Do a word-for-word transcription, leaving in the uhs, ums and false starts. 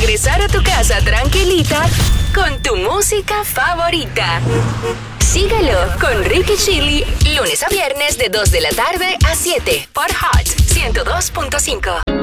regresar a tu casa tranquilita con tu música favorita. Síguelo con Ricky Chili, lunes a viernes de dos de la tarde a siete por Hot ciento dos punto cinco.